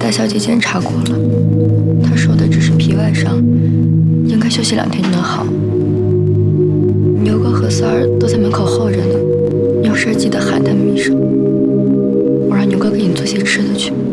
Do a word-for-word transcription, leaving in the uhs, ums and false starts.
大小姐检查过了，她说的只是皮外伤，应该休息两天就能好。牛哥和三儿都在门口候着呢，有事记得喊他们一声。